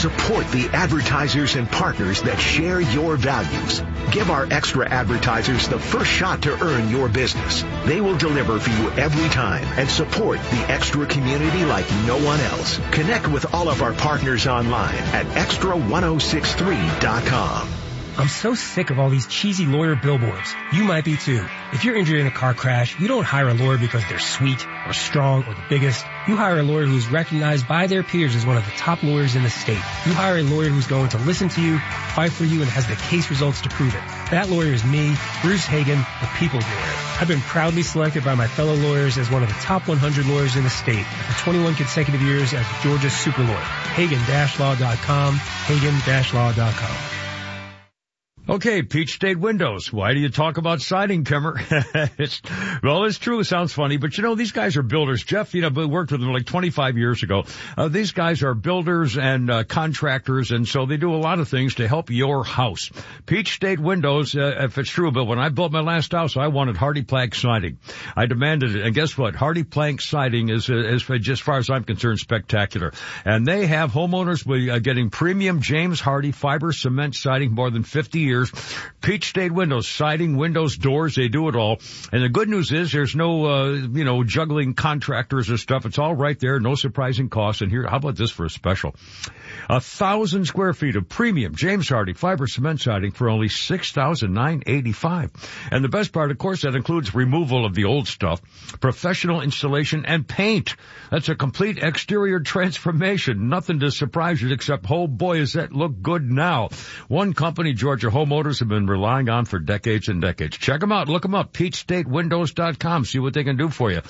Support the advertisers and partners that share your values. Give our extra advertisers the first shot to earn your business. They will deliver for you every time and support the extra community like no one else. Connect with all of our partners online at extra1063.com. I'm so sick of all these cheesy lawyer billboards. You might be too. If you're injured in a car crash, you don't hire a lawyer because they're sweet or strong or the biggest. You hire a lawyer who's recognized by their peers as one of the top lawyers in the state. You hire a lawyer who's going to listen to you, fight for you, and has the case results to prove it. That lawyer is me, Bruce Hagen, the People's Lawyer. I've been proudly selected by my fellow lawyers as one of the top 100 lawyers in the state for 21 consecutive years as Georgia's super lawyer. Hagen-law.com, Hagen-law.com. Okay, Peach State Windows. Why do you talk about siding, Kimmer? It's true. It sounds funny, but these guys are builders. Jeff, worked with them like 25 years ago. These guys are builders and contractors, and so they do a lot of things to help your house. Peach State Windows, if it's true, but when I built my last house, I wanted Hardy Plank siding. I demanded it, and guess what? Hardy Plank siding is just as far as I'm concerned, spectacular. And they have homeowners getting premium James Hardy fiber cement siding more than 50 years. Peach State Windows, siding, windows, doors, they do it all. And the good news is there's no, juggling contractors or stuff. It's all right there, no surprising costs. And here, how about this for a special? 1,000 square feet of premium James Hardy fiber cement siding for only $6,985. And the best part, of course, that includes removal of the old stuff, professional installation, and paint. That's a complete exterior transformation. Nothing to surprise you except, oh boy, does that look good now. One company, Georgia homeowners, have been relying on for decades and decades. Check them out. Look them up. PeachStateWindows.com. See what they can do for you.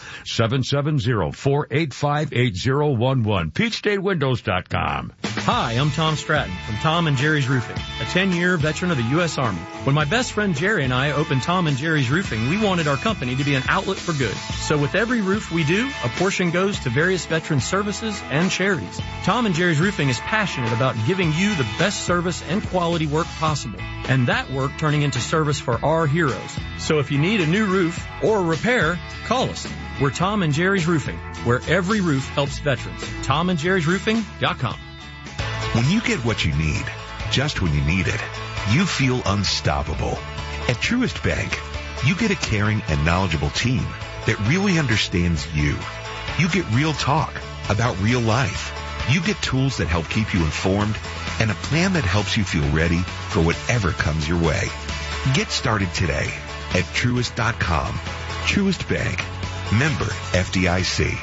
770-485-8011. PeachStateWindows.com. Hi, I'm Tom Stratton from Tom and Jerry's Roofing, a 10-year veteran of the U.S. Army. When my best friend Jerry and I opened Tom and Jerry's Roofing, we wanted our company to be an outlet for good. So with every roof we do, a portion goes to various veteran services and charities. Tom and Jerry's Roofing is passionate about giving you the best service and quality work possible, and that work turning into service for our heroes. So if you need a new roof or a repair, call us. We're Tom and Jerry's Roofing, where every roof helps veterans. TomandJerry'sRoofing.com. When you get what you need, just when you need it, you feel unstoppable. At Truist Bank, you get a caring and knowledgeable team that really understands you. You get real talk about real life. You get tools that help keep you informed and a plan that helps you feel ready for whatever comes your way. Get started today at Truist.com. Truist Bank. Member FDIC.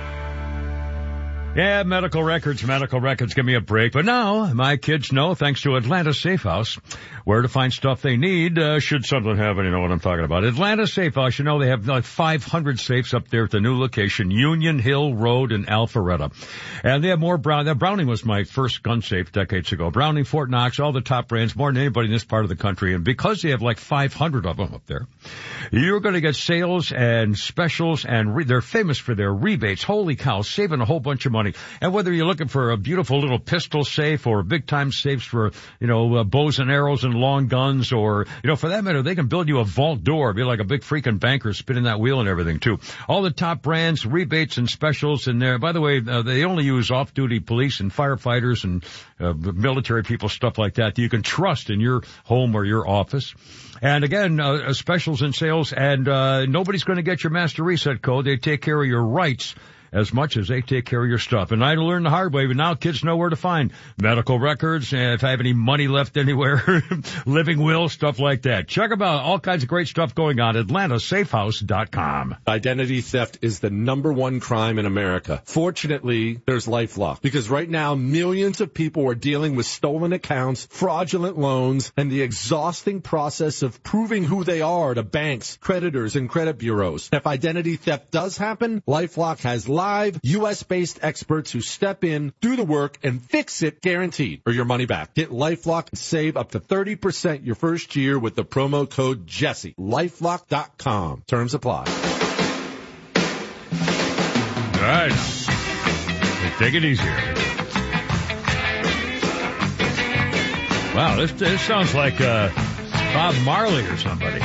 Yeah, medical records, give me a break. But now, my kids know, thanks to Atlanta Safe House, where to find stuff they need, should something happen, you know what I'm talking about. Atlanta Safe House, they have like 500 safes up there at the new location, Union Hill Road in Alpharetta. And they have more Browning was my first gun safe decades ago. Browning, Fort Knox, all the top brands, more than anybody in this part of the country. And because they have like 500 of them up there, you're going to get sales and specials, and they're famous for their rebates. Holy cow, saving a whole bunch of money. And whether you're looking for a beautiful little pistol safe or big time safes for, bows and arrows and long guns, or, for that matter, they can build you a vault door, be like a big freaking banker spinning that wheel and everything too. All the top brands, rebates and specials in there. By the way, they only use off-duty police and firefighters and military people, stuff like that you can trust in your home or your office. And again, specials and sales, and nobody's going to get your master reset code. They take care of your rights as much as they take care of your stuff. And I learned the hard way, but now kids know where to find medical records, and if I have any money left anywhere, living will, stuff like that. Check them out. All kinds of great stuff going on. AtlantaSafeHouse.com. Identity theft is the #1 crime in America. Fortunately, there's LifeLock, because right now millions of people are dealing with stolen accounts, fraudulent loans, and the exhausting process of proving who they are to banks, creditors, and credit bureaus. If identity theft does happen, LifeLock has live, U.S.-based experts who step in, do the work, and fix it guaranteed, or your money back. Get LifeLock and save up to 30% your first year with the promo code Jesse. LifeLock.com. Terms apply. All right. Take it easy here. Wow, this sounds like Bob Marley or somebody.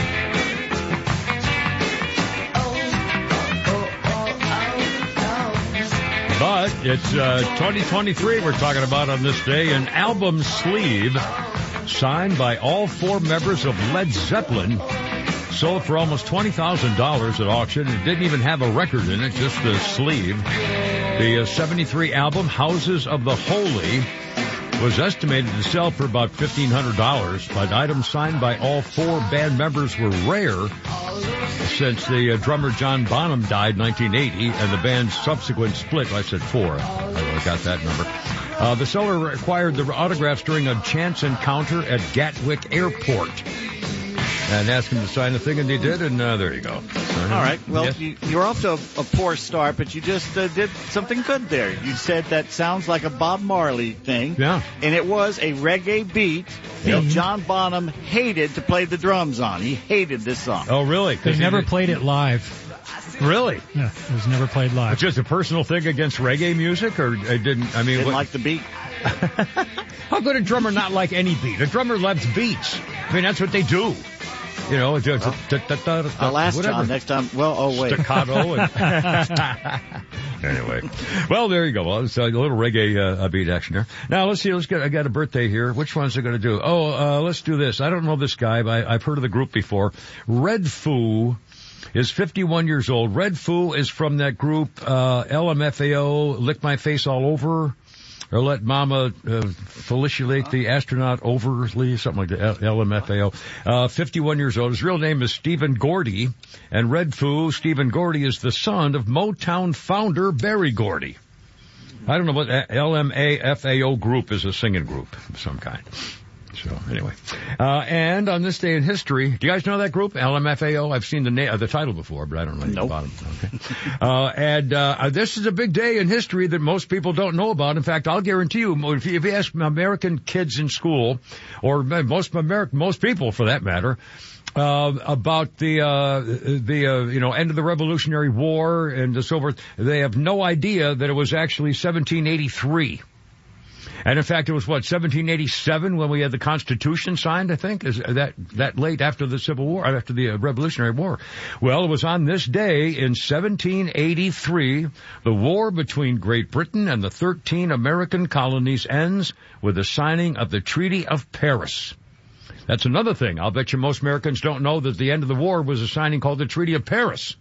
But it's 2023 we're talking about on this day. An album sleeve signed by all 4 members of Led Zeppelin sold for almost $20,000 at auction. It didn't even have a record in it, just the sleeve. The 73 album, Houses of the Holy, was estimated to sell for about $1,500, but items signed by all 4 band members were rare since the drummer John Bonham died in 1980 and the band's subsequent split. I said 4. I got that number. The seller required the autographs during a chance encounter at Gatwick Airport and asked him to sign the thing, and they did, and there you go. All right. Well, yes. You're off to a poor start, but you just did something good there. You said that sounds like a Bob Marley thing. Yeah. And it was a reggae beat that John Bonham hated to play the drums on. He hated this song. Oh, really? They never played it live. Really? Yeah, it was never played live. It's just a personal thing against reggae music, or it didn't? I mean, didn't like the beat. How could a drummer not like any beat? A drummer loves beats. I mean, that's what they do. You know, I'll ask John next time. Well, wait. Staccato. Anyway. Well, there you go. Well, it's a little reggae beat action there. Now, let's see. I got a birthday here. Which ones are going to do? Let's do this. I don't know this guy, but I've heard of the group before. Red Foo is 51 years old. Red Foo is from that group, LMFAO, Lick My Face All Over. Or let Mama felicitate the astronaut overly, something like that, LMFAO. 51 years old. His real name is Stephen Gordy. And Red Foo, Stephen Gordy, is the son of Motown founder Berry Gordy. I don't know what LMAFAO group is, a singing group of some kind. So, anyway. And on this day in history, do you guys know that group, LMFAO? I've seen the title before, but I don't know anything about them. Okay. This is a big day in history that most people don't know about. In fact, I'll guarantee you, if you ask American kids in school, or most people for that matter, about the end of the Revolutionary War and so forth, they have no idea that it was actually 1783. And in fact, it was 1787 when we had the Constitution signed, I think? Is that late after the Civil War, after the Revolutionary War? Well, it was on this day in 1783, the war between Great Britain and the 13 American colonies ends with the signing of the Treaty of Paris. That's another thing. I'll bet you most Americans don't know that the end of the war was a signing called the Treaty of Paris.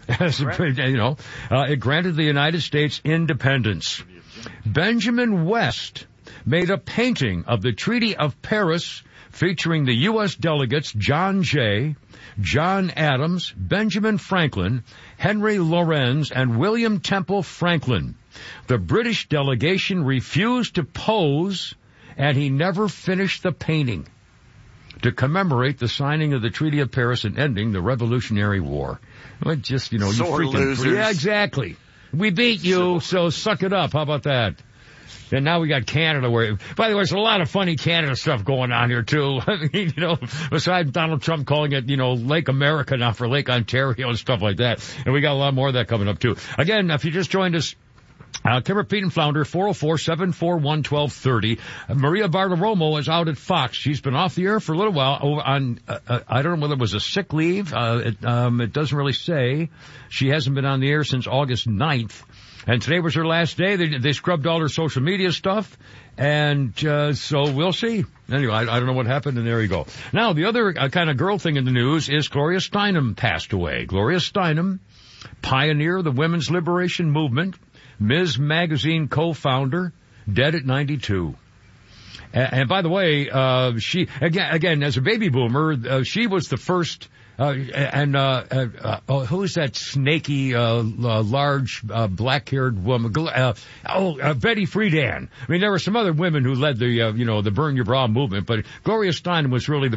It granted the United States independence. Benjamin West made a painting of the Treaty of Paris featuring the U.S. delegates John Jay, John Adams, Benjamin Franklin, Henry Lorenz, and William Temple Franklin. The British delegation refused to pose, and he never finished the painting to commemorate the signing of the Treaty of Paris and ending the Revolutionary War. Well, just, you sore losers. Yeah, exactly. We beat you, so suck it up. How about that? And now we got Canada where, by the way, there's a lot of funny Canada stuff going on here too. I mean, besides Donald Trump calling it, Lake America now for Lake Ontario and stuff like that. And we got a lot more of that coming up too. Again, if you just joined us, Kimmer, Pete, and Flounder, 404-741-1230. Maria Bartiromo is out at Fox. She's been off the air for a little while on, I don't know whether it was a sick leave. It doesn't really say. She hasn't been on the air since August 9th. And today was her last day. They scrubbed all her social media stuff. And so we'll see. Anyway, I don't know what happened, and there you go. Now, the other kind of girl thing in the news is Gloria Steinem passed away. Gloria Steinem, pioneer of the women's liberation movement, Ms. Magazine co-founder, dead at 92. And by the way, she, again, as a baby boomer, she was the first, who's that snaky, large, black-haired woman? Betty Friedan. I mean, there were some other women who led the, the Burn Your Bra movement, but Gloria Steinem was really the